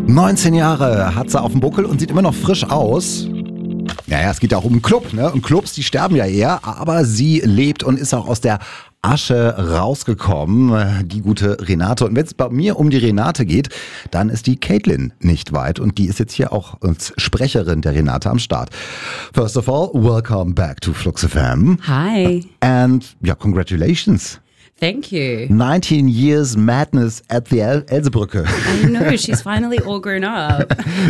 19 Jahre hat sie auf dem Buckel und sieht immer noch frisch aus. Naja, es geht ja auch um einen Club, ne? Und Clubs, die sterben ja eher, aber sie lebt und ist auch aus der Asche rausgekommen, die gute Renate. Und wenn es bei mir um die Renate geht, dann ist die Caitlin nicht weit. Und die ist jetzt hier auch als Sprecherin der Renate am Start. First of all, welcome back to Flux FM. Hi. And yeah, congratulations. Thank you. 19 years madness at the Elsebrücke. I know, she's finally all grown up.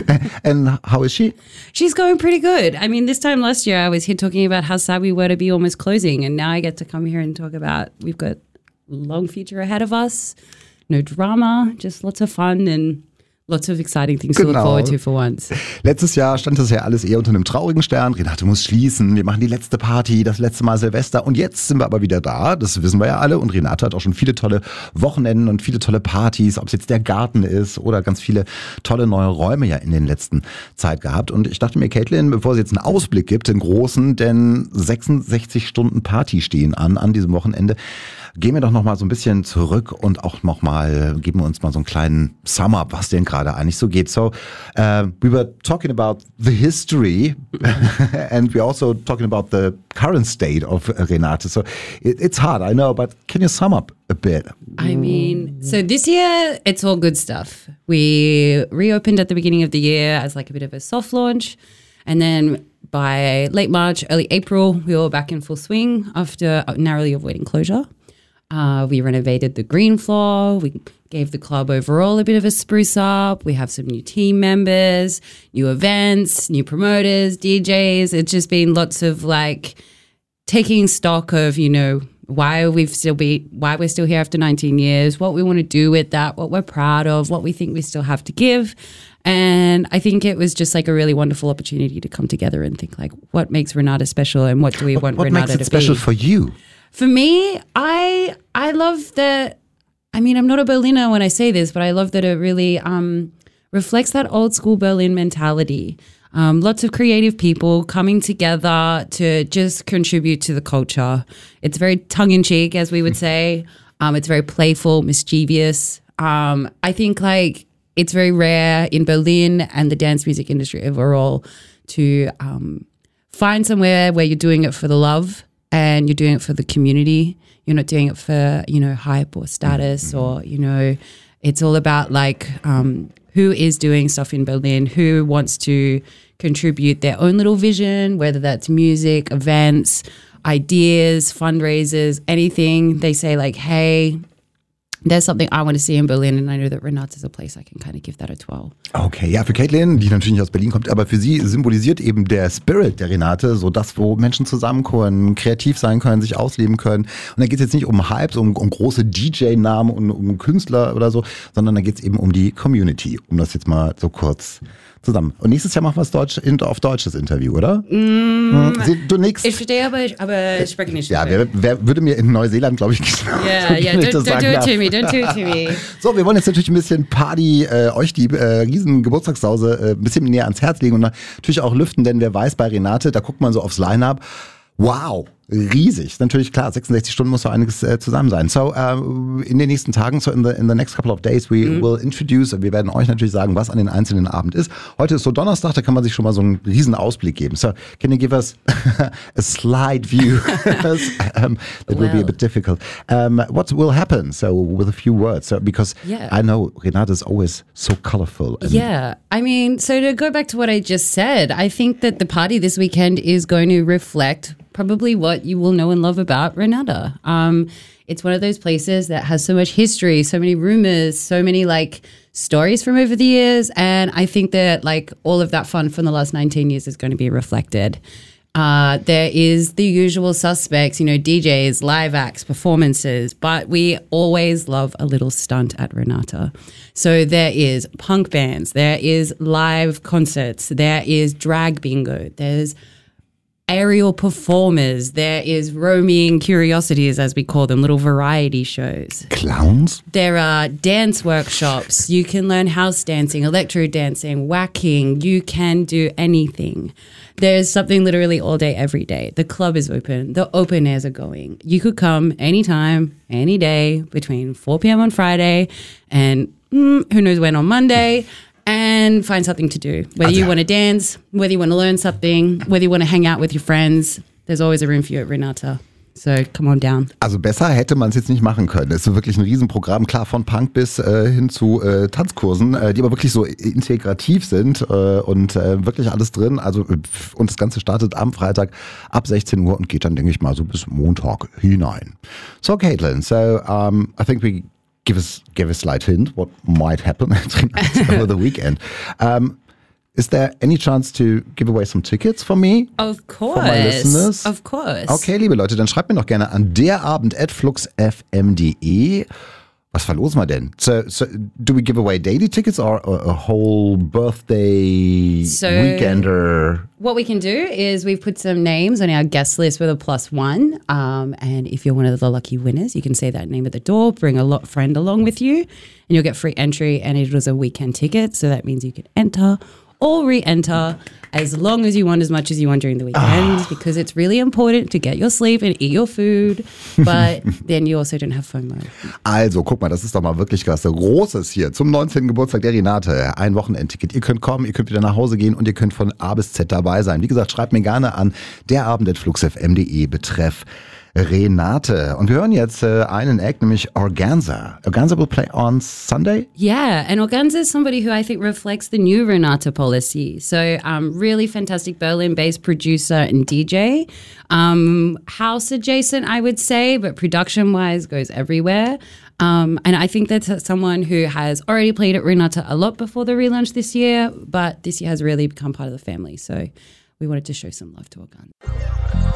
And how is she? She's going pretty good. I mean, this time last year I was here talking about how sad we were to be almost closing, and now I get to come here and talk about we've got a long future ahead of us, no drama, just lots of fun and lots of exciting things to look forward to for once. Letztes Jahr stand das ja alles eher unter einem traurigen Stern. Renate muss schließen, wir machen die letzte Party, das letzte Mal Silvester und jetzt sind wir aber wieder da, das wissen wir ja alle und Renate hat auch schon viele tolle Wochenenden und viele tolle Partys, ob es jetzt der Garten ist oder ganz viele tolle neue Räume ja in den letzten Zeit gehabt und ich dachte mir, Caitlin, bevor sie jetzt einen Ausblick gibt, den großen, denn 66 Stunden Party stehen an diesem Wochenende, gehen wir doch nochmal so ein bisschen zurück und auch nochmal, geben wir uns mal so einen kleinen Sum-Up, was denn gerade eigentlich so geht. So, we were talking about the history and we're also talking about the current state of Renate. So it's hard, I know, but can you sum up a bit? I mean, so this year, it's all good stuff. We reopened at the beginning of the year as like a bit of a soft launch. And then by late March, early April, we were back in full swing after narrowly avoiding closure. We renovated the green floor. We gave the club overall a bit of a spruce up. We have some new team members, new events, new promoters, DJs. It's just been lots of like taking stock of, you know, why we're still here after 19 years, what we want to do with that, what we're proud of, what we think we still have to give. And I think it was just like a really wonderful opportunity to come together and think like, what makes Renata special and what do we want Renata to be? What makes it special for you? For me, I love that. I mean, I'm not a Berliner when I say this, but I love that it really reflects that old school Berlin mentality. Lots of creative people coming together to just contribute to the culture. It's very tongue-in-cheek, as we would say. It's very playful, mischievous. I think like it's very rare in Berlin and the dance music industry overall to find somewhere where you're doing it for the love and you're doing it for the community. You're not doing it for, you know, hype or status or, you know, it's all about like who is doing stuff in Berlin, who wants to contribute their own little vision, whether that's music, events, ideas, fundraisers, anything. They say like, hey, there's something I want to see in Berlin and I know that Renate is a place I can kind of give that a 12. Okay, ja, für Caitlin, die natürlich nicht aus Berlin kommt, aber für sie symbolisiert eben der Spirit der Renate so das, wo Menschen zusammenkommen, kreativ sein können, sich ausleben können. Und da geht es jetzt nicht um Hypes, um große DJ-Namen und um Künstler oder so, sondern da geht es eben um die Community, um das jetzt mal so kurz zusammen. Und nächstes Jahr machen wir es auf Deutsch, das Interview, oder? Du nix. Ich verstehe, aber ich spreche nicht. Ja, wer würde mir in Neuseeland, glaube ich, don't do it to me, don't do it to me. So, wir wollen jetzt natürlich ein bisschen Party, euch die riesen Geburtstagssause ein bisschen näher ans Herz legen und natürlich auch lüften, denn wer weiß, bei Renate, da guckt man so aufs Line-Up, wow, riesig. Ist natürlich klar, 66 Stunden muss so einiges zusammen sein. So, in den nächsten Tagen, so in the next couple of days, we will introduce, wir werden euch natürlich sagen, was an den einzelnen Abend ist. Heute ist so Donnerstag, da kann man sich schon mal so einen riesen Ausblick geben. So, can you give us a slide view? That will be a bit difficult. What will happen? So, with a few words, so, because I know Renate is always so colorful. Yeah, I mean, so to go back to what I just said, I think that the party this weekend is going to reflect probably what you will know and love about Renata. It's one of those places that has so much history, so many rumors, so many like stories from over the years. And I think that like all of that fun from the last 19 years is going to be reflected. There is the usual suspects, you know, DJs, live acts, performances, but we always love a little stunt at Renata. So there is punk bands, there is live concerts, there is drag bingo, there's aerial performers, there is roaming curiosities, as we call them, little variety shows. Clowns? There are dance workshops. You can learn house dancing, electro dancing, whacking. You can do anything. There's something literally all day, every day. The club is open. The open airs are going. You could come anytime, any day between 4 p.m. on Friday and who knows when on Monday. and find something to do. Whether you want to dance, whether you want to learn something, whether you want to hang out with your friends, there's always a room for you at Renata. So come on down. Also besser hätte man es jetzt nicht machen können. Es ist wirklich ein Riesenprogramm, klar von Punk bis hin zu Tanzkursen, die aber wirklich so integrativ sind und wirklich alles drin. Also und das Ganze startet am Freitag ab 16 Uhr und geht dann, denke ich mal, so bis Montag hinein. So Caitlin, so I think we give a slight hint what might happen over the weekend. Is there any chance to give away some tickets for me? Of course. For my listeners? Of course. Okay, liebe Leute, dann schreibt mir doch gerne an derabend@fluxfm.de. Was verlosen wir denn? So do we give away daily tickets or a whole birthday weekender? What we can do is we've put some names on our guest list with a +1. And if you're one of the lucky winners, you can say that name at the door, bring a friend along with you, and you'll get free entry. And it was a weekend ticket, so that means you can enter or re-enter as long as you want, as much as you want during the weekend, because it's really important to get your sleep and eat your food, but then you also don't have FOMO. Also, guck mal, das ist doch mal wirklich was Großes hier zum 19. Geburtstag der Renate. Ein Wochenendticket. Ihr könnt kommen, ihr könnt wieder nach Hause gehen und ihr könnt von A bis Z dabei sein. Wie gesagt, schreibt mir gerne an derabend@fluxfm.de betreff Renate. Und wir hören jetzt einen Act, nämlich Organza. Organza will play on Sunday? Yeah, and Organza is somebody who I think reflects the new Renata policy. So really fantastic Berlin-based producer and DJ. House adjacent, I would say, but production-wise goes everywhere. And I think that's someone who has already played at Renata a lot before the relaunch this year, but this year has really become part of the family. So we wanted to show some love to Organza.